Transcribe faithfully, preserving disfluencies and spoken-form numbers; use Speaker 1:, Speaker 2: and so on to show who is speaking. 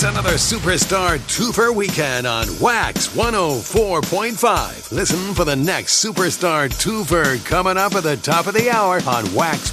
Speaker 1: another Superstar Twofer weekend on Wax one oh four point five. Listen for the next Superstar Twofer coming up at the top of the hour on Wax